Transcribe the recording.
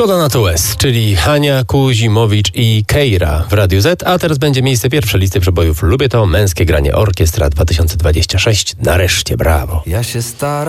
Szkoda na to łez, czyli Hania Kuzimowicz i Keira w Radiu Z, a teraz będzie miejsce pierwsze listy przebojów. Lubię to, męskie granie orkiestra 2026. Nareszcie, brawo. Ja się staram.